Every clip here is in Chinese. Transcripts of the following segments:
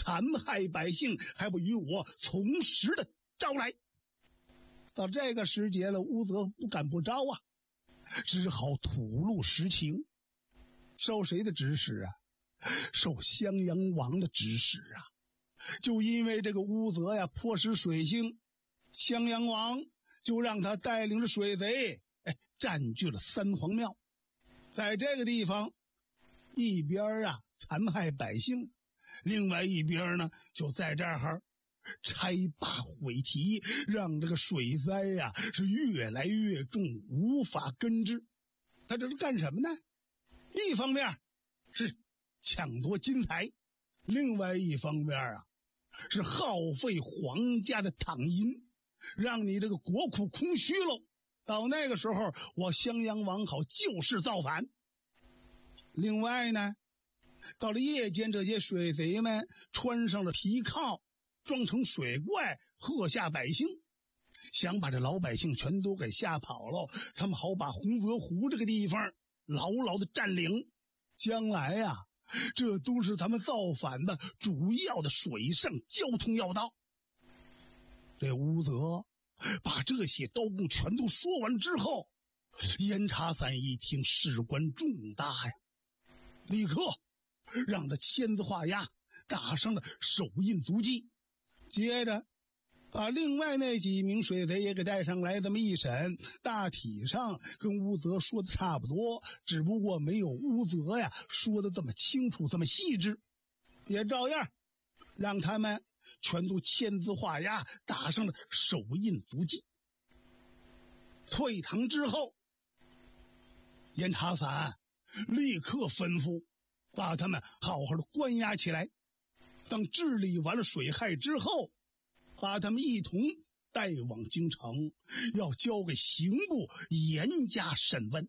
残害百姓，还不与我从实的招来。到这个时节了，乌泽不敢不招啊，只好吐露实情。受谁的指使啊？受襄阳王的指使啊！就因为这个乌泽呀颇识水性，襄阳王就让他带领着水贼占据了三皇庙。在这个地方，一边啊残害百姓，另外一边呢就在这儿拆坝毁堤，让这个水灾呀是越来越重，无法根治。他这是干什么呢？一方面是抢夺金财，另外一方面啊是耗费皇家的躺银，让你这个国库空虚喽。到那个时候，我襄阳王好就事造反。另外呢，到了夜间，这些水贼们穿上了皮铐，装成水怪，吓吓百姓，想把这老百姓全都给吓跑了，他们好把洪泽湖这个地方牢牢的占领。将来呀，这都是他们造反的主要的水上交通要道。这乌泽把这些刀工全都说完之后，严察散一听事关重大呀，立刻让他签字画押，打上了手印足迹。接着把另外那几名水贼也给带上来，这么一审，大体上跟乌泽说的差不多，只不过没有乌泽呀说的这么清楚，这么细致。也照样让他们全都签字画押，打上了手印足迹。退堂之后，严察散立刻吩咐把他们好好的关押起来。等治理完了水害之后，把他们一同带往京城，要交给刑部严加审问。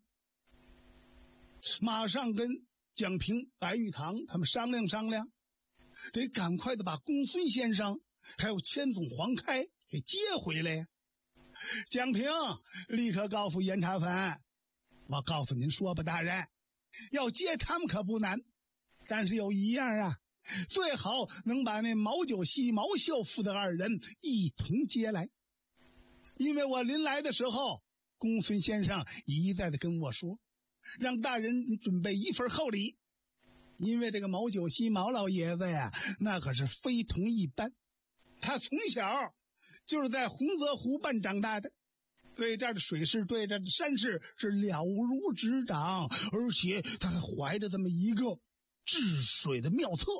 马上跟蒋平、白玉堂他们商量商量，得赶快的把公孙先生还有千总黄开给接回来呀。蒋平立刻告诉严察散，我告诉您说吧，大人，要接他们可不难，但是有一样啊，最好能把那毛九溪、毛秀父的二人一同接来。因为我临来的时候，公孙先生一再的跟我说，让大人准备一份厚礼。因为这个毛九溪毛老爷子呀，那可是非同一般。他从小就是在洪泽湖畔长大的，对这儿的水势，对这儿的山势是了如指掌，而且他还怀着这么一个治水的妙策。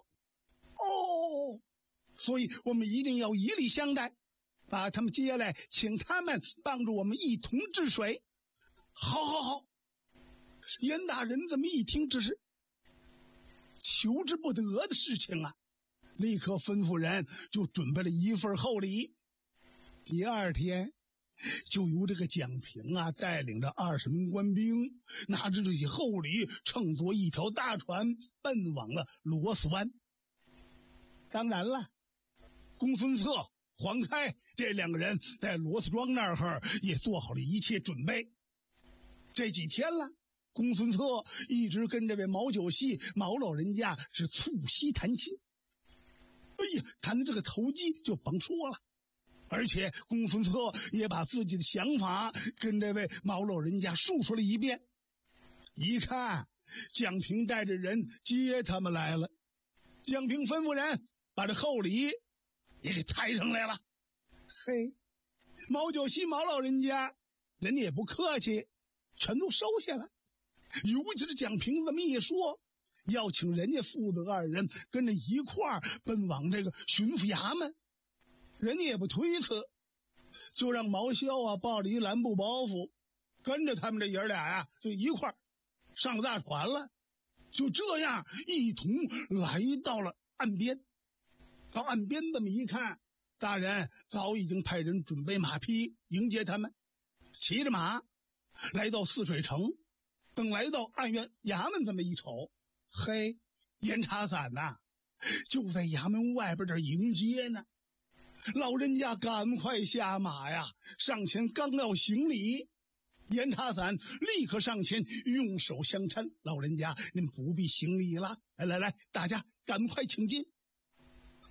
所以我们一定要以礼相待，把他们接来，请他们帮助我们一同治水。好，严大人这么一听，这是求之不得的事情啊，立刻吩咐人就准备了一份厚礼。第二天就由这个蒋平啊带领着20名官兵，拿着这些厚礼，乘坐一条大船奔往了螺丝湾。当然了，公孙策、黄开这两个人在螺丝庄那儿也做好了一切准备。这几天了，公孙策一直跟这位毛九溪毛老人家是促膝谈亲。谈的这个投机就甭说了，而且公孙策也把自己的想法跟这位毛老人家述说了一遍。一看蒋平带着人接他们来了，蒋平吩咐人把这厚礼也给抬上来了。毛九溪毛老人家人家也不客气，全都收下了。尤其是蒋平这么一说，要请人家父子二人跟着一块儿奔往这个巡抚衙门，人家也不推辞，就让毛孝啊抱着一蓝布包袱，跟着他们这爷俩呀就一块儿上了大船了。就这样一同来到了岸边。到岸边这么一看，大人早已经派人准备马匹迎接他们，骑着马来到泗水城。等来到案院衙门这么一瞅，严察散呐就在衙门外边这迎接呢。老人家赶快下马呀，上前刚要行礼，严察散立刻上前用手相搀，老人家您不必行礼了，来，大家赶快请进。